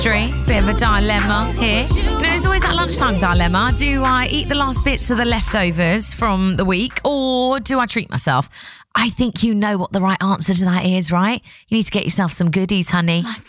mystery, bit of a dilemma here. It's always that lunchtime dilemma. Do I eat the last bits of the leftovers from the week or do I treat myself? I think you know what the right answer to that is, right? You need to get yourself some goodies, honey.